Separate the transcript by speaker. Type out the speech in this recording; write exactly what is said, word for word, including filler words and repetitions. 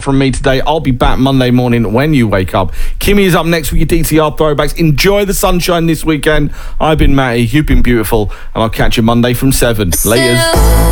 Speaker 1: from me today. I'll be back Monday morning when you wake up. Kimmy is up next with your D T R throwbacks. Enjoy the sunshine this weekend. I've been Matty, you've been beautiful, and I'll catch you Monday from seven. Laters.